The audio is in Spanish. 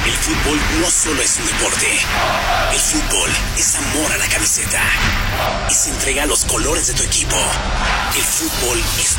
El fútbol no solo es un deporte. El fútbol es amor a la camiseta. Es entrega a los colores de tu equipo. El fútbol es